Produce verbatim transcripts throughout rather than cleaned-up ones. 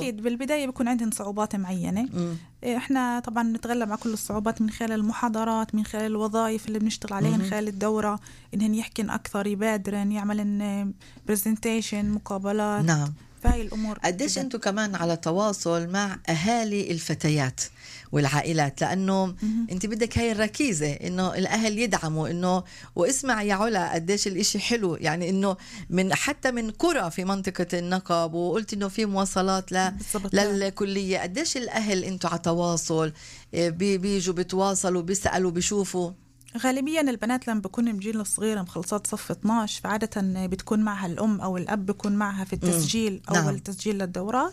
أكيد بالبداية بيكون عندهم صعوبات معينة. مم. إحنا طبعا نتغلب على كل الصعوبات من خلال المحاضرات، من خلال الوظائف اللي بنشتغل عليها، من خلال الدورة، إنهن يحكين أكثر، يبادرن، يعملن برزنتيشن، مقابلات. نعم. فهي الأمور قديش جداً. أنتوا كمان على تواصل مع أهالي الفتيات والعائلات؟ لأنه مهم. أنت بدك هاي الركيزة إنه الأهل يدعموا. إنه واسمع يا علا قديش الإشي حلو، يعني إنه من حتى من قرى في منطقة النقب، وقلت إنه في مواصلات ل بالضبط. للكلية. قديش الأهل أنتوا على تواصل، إيه، بي- بيجوا بتواصلوا، بيسألوا، بيشوفوا؟ غالبيا البنات لما بكون بجيل الصغيرة مخلصات صف اثناشر، فعادة بتكون معها الأم أو الأب، بيكون معها في التسجيل أو نعم. التسجيل للدورات،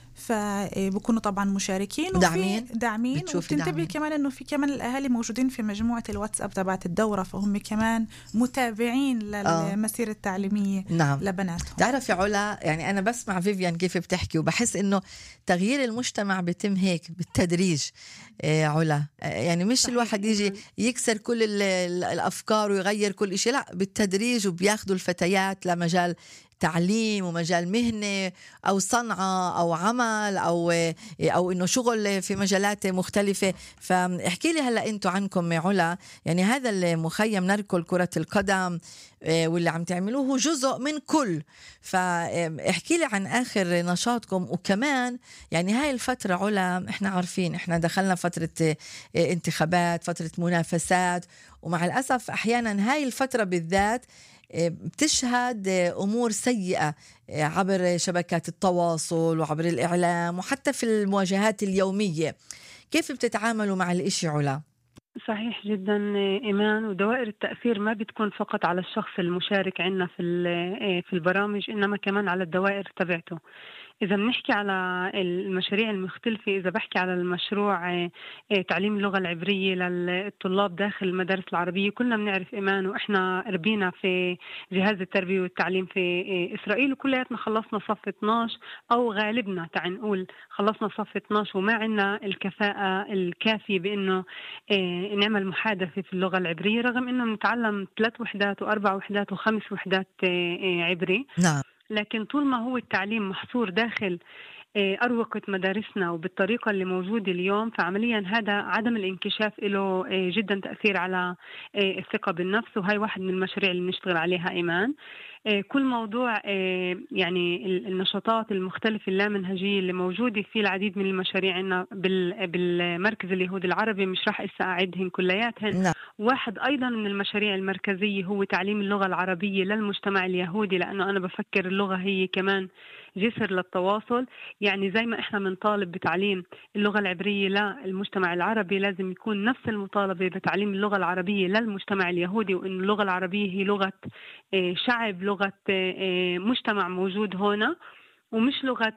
فبكونوا طبعا مشاركين داعمين. وفي داعمين. وبتنتبه داعمين. كمان إنه في كمان الأهالي موجودين في مجموعة الواتساب تبعت الدورة، فهم كمان متابعين للمسيرة التعليمية. نعم. لبناتهم. تعرف يا علا، يعني أنا بسمع فيفيان كيف بتحكي وبحس إنه تغيير المجتمع بيتم هيك بالتدريج. إيه علا، يعني مش صحيح. الواحد يجي يكسر كل ال- ال- الأفكار ويغير كل إشي، لا، بالتدريج، وبياخدوا الفتيات لمجال تعليم ومجال مهنة أو صنعة أو عمل أو أو إنه شغل في مجالات مختلفة. فاحكي لي هلا أنتوا عنكم يا علا، يعني هذا المخيم نركل كرة القدم واللي عم تعملوه هو جزء من كل. فاحكي لي عن آخر نشاطكم. وكمان يعني هاي الفترة علا إحنا عارفين إحنا دخلنا فترة انتخابات، فترة منافسات، ومع الأسف أحيانا هاي الفترة بالذات بتشهد أمور سيئة عبر شبكات التواصل وعبر الإعلام وحتى في المواجهات اليومية. كيف بتتعاملوا مع الإشي علا؟ صحيح جدا إيمان، ودوائر التأثير ما بتكون فقط على الشخص المشارك عنا في في البرامج، إنما كمان على الدوائر تبعته. إذا بنحكي على المشاريع المختلفة، إذا بحكي على المشروع تعليم اللغة العبرية للطلاب داخل المدارس العربية، كلنا بنعرف إيمان وإحنا ربينا في جهاز التربية والتعليم في إسرائيل، وكلياتنا خلصنا صف اثناشر أو غالبنا تعال نقول خلصنا صف اثناشر، وما عنا الكفاءة الكافية بأنه نعمل محادثة في اللغة العبرية، رغم أنه نتعلم ثلاث وحدات وأربع وحدات وخمس وحدات عبري. نعم. لكن طول ما هو التعليم محصور داخل أروقة مدارسنا وبالطريقة اللي موجودة اليوم، فعمليا هذا عدم الانكشاف له جدا تأثير على الثقة بالنفس، وهي واحد من المشاريع اللي نشتغل عليها إيمان. كل موضوع يعني النشاطات المختلفة اللامنهجية اللي موجودة في العديد من المشاريع عنا بالمركز اليهودي العربي، مش راح إسا أعدهن كلياتهن. نعم. واحد أيضا من المشاريع المركزية هو تعليم اللغة العربية للمجتمع اليهودي، لأنه أنا بفكر اللغة هي كمان جسر للتواصل. يعني زي ما إحنا بنطالب بتعليم اللغة العبرية للمجتمع العربي، لازم يكون نفس المطالبة بتعليم اللغة العربية للمجتمع اليهودي، وإن اللغة العربية هي لغة شعب، لغة مجتمع موجود هنا، ومش لغة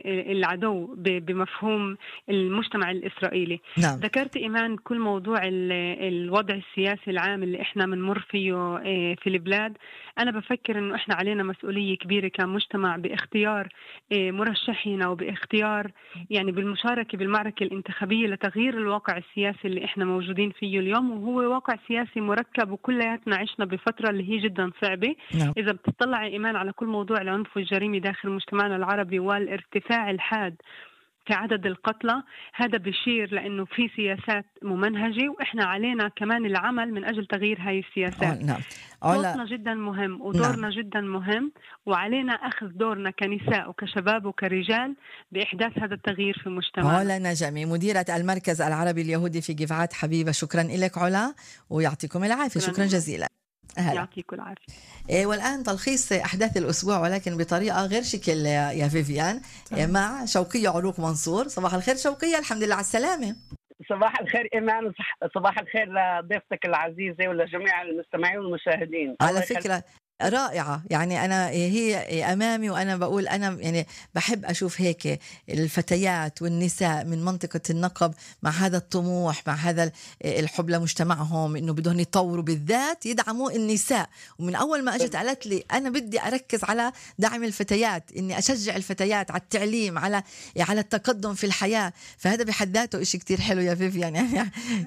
العدو بمفهوم المجتمع الإسرائيلي. نعم. ذكرت إيمان كل موضوع الوضع السياسي العام اللي إحنا بنمر فيه في البلاد. أنا بفكر إنه إحنا علينا مسؤولية كبيرة كمجتمع باختيار مرشحينا وباختيار يعني بالمشاركة بالمعركة الانتخابية لتغيير الواقع السياسي اللي إحنا موجودين فيه اليوم، وهو واقع سياسي مركب، وكلياتنا عشنا بفترة اللي هي جدا صعبة. نعم. إذا بتطلع إيمان على كل موضوع العنف والجريمة داخل مجتمعنا العربي والارتفاع الحاد في عدد القتلى، هذا بيشير لأنه في سياسات ممنهجة، وإحنا علينا كمان العمل من أجل تغيير هاي السياسات. نعم. صوتنا جدا مهم ودورنا نعم. جدا مهم، وعلينا أخذ دورنا كنساء وكشباب وكرجال بإحداث هذا التغيير في مجتمعنا. علا نجمي، مديرة المركز العربي اليهودي في جفعات حبيبة، شكرا لك علا ويعطيكم العافية. شكرا, شكرا جزيلا. هلا. يعطيكم العافية. إيه، والآن تلخيص أحداث الأسبوع ولكن بطريقة غير شكل يا فيفيان. إيه، مع شوقية عروق منصور. صباح الخير شوقية، الحمد لله على السلامة. صباح الخير إيمان، صباح الخير لضيفتك العزيزة ولجميع المستمعين والمشاهدين. على فكرة رائعة، يعني أنا هي أمامي وأنا بقول أنا يعني بحب أشوف هيك الفتيات والنساء من منطقة النقب مع هذا الطموح، مع هذا الحب لمجتمعهم، إنه بدهم يطوروا، بالذات يدعموا النساء. ومن أول ما أجت قالت لي أنا بدي أركز على دعم الفتيات، إني أشجع الفتيات على التعليم، على على التقدم في الحياة. فهذا بحد ذاته إشي كتير حلو يا فيفيان، يعني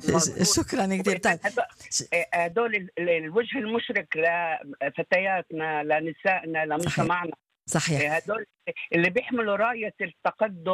شكرا كتير. طيب هدول الوجه المشرق لفتيات لنسائنا لمجتمعنا. صحيح. هدول اللي بيحملوا راية التقدم